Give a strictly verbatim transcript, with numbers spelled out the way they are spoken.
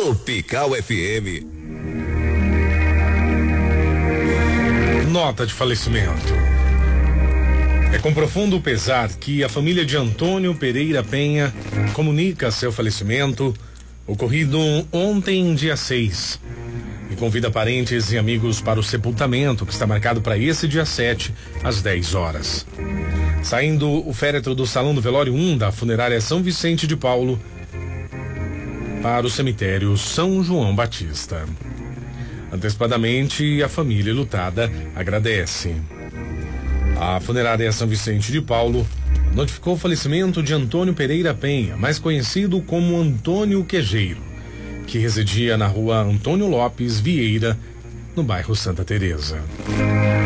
Tropical F M. Nota de falecimento. É com profundo pesar que a família de Antônio Pereira Penha comunica seu falecimento, ocorrido ontem, dia seis, e convida parentes e amigos para o sepultamento, que está marcado para esse dia sete, às dez horas. Saindo o féretro do Salão do Velório um da Funerária São Vicente de Paulo para o cemitério São João Batista. Antecipadamente, a família lutada agradece. A Funerária São Vicente de Paulo notificou o falecimento de Antônio Pereira Penha, mais conhecido como Antônio Quejeiro, que residia na rua Antônio Lopes Vieira, no bairro Santa Teresa.